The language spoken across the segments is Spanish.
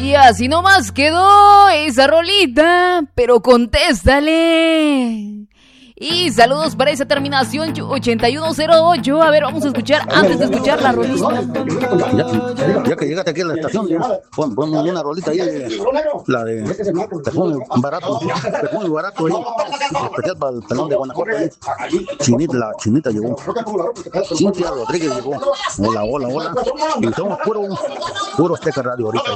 Y así nomás quedó esa rolita, pero contéstale. Y saludos para esa terminación 8108. A ver, vamos a escuchar, antes de escuchar la rolita. Ya que llegaste aquí a la estación, pon una rolita ahí, la de perfume barato ahí, especial para el pelón de Guanajuato. La chinita llegó, Cintia Rodríguez llegó, hola, y somos puros Teca Radio ahorita.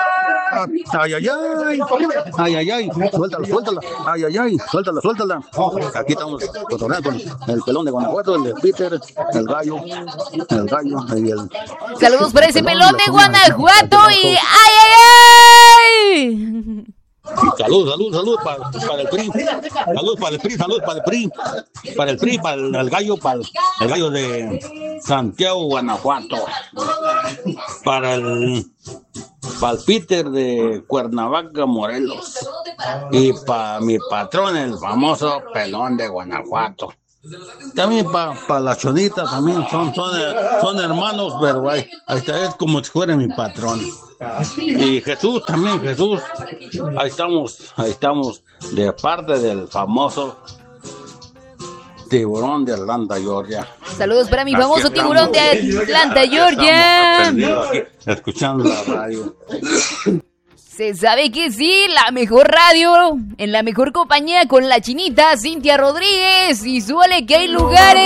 Ay, suéltala, suéltala. Aquí estamos cotorreando con el pelón de Guanajuato, el de Peter, el gallo y el... Saludos para ese pelón de Guanajuato y ¡ay! Salud para el PRI. Para el gallo de Santiago, Guanajuato. Para el Peter de Cuernavaca, Morelos. Y para mi patrón, el famoso pelón de Guanajuato. También para la Chonita, también son hermanos, pero ahí está, es como si fuera mi patrón. Y Jesús, ahí estamos de parte del famoso tiburón de Atlanta, Georgia. Saludos para mi famoso tiburón de Atlanta, Georgia. Aquí, escuchando la radio. Se sabe que sí, la mejor radio, en la mejor compañía con la chinita Cintia Rodríguez. Y suele que hay lugares